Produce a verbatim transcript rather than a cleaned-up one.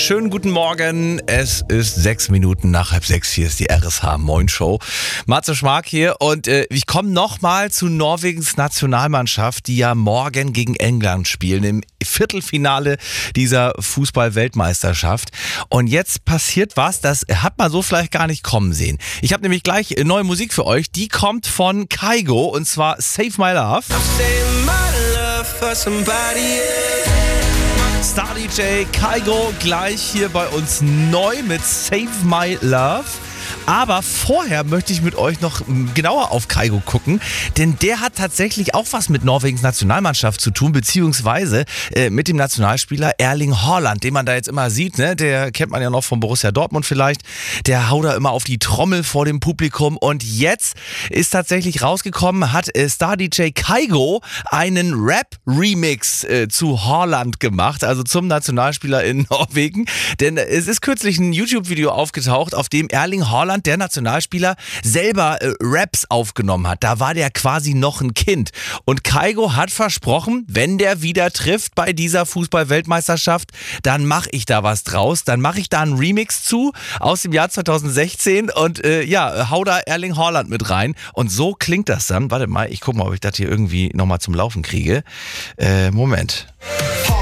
schönen guten Morgen. Es ist sechs Minuten nach halb sechs. Hier ist die R S H Moin Show. Matze Schmark hier und äh, ich komme nochmal zu Norwegens Nationalmannschaft, die ja morgen gegen England spielen im Viertelfinale dieser Fußball-Weltmeisterschaft. Und jetzt passiert was, das hat man so vielleicht gar nicht kommen sehen. Ich habe nämlich gleich neue Musik für euch. Die kommt von Kygo und zwar Save My Love. Star-D J Kygo gleich hier bei uns neu mit Save My Love. Aber vorher möchte ich mit euch noch genauer auf Kygo gucken, denn der hat tatsächlich auch was mit Norwegens Nationalmannschaft zu tun, beziehungsweise äh, mit dem Nationalspieler Erling Haaland, den man da jetzt immer sieht, ne? Der kennt man ja noch von Borussia Dortmund vielleicht, der haut da immer auf die Trommel vor dem Publikum und jetzt ist tatsächlich rausgekommen, hat äh, Star-D J Kygo einen Rap-Remix äh, zu Haaland gemacht, also zum Nationalspieler in Norwegen, denn äh, es ist kürzlich ein YouTube-Video aufgetaucht, auf dem Erling Haaland, der Nationalspieler, selber äh, Raps aufgenommen hat. Da war der quasi noch ein Kind. Und Kygo hat versprochen, wenn der wieder trifft bei dieser Fußball-Weltmeisterschaft, dann mache ich da was draus. Dann mache ich da einen Remix zu aus dem Jahr zweitausendsechzehn und äh, ja, hau da Erling Haaland mit rein. Und so klingt das dann. Warte mal, ich gucke mal, ob ich das hier irgendwie nochmal zum Laufen kriege. Äh, Moment.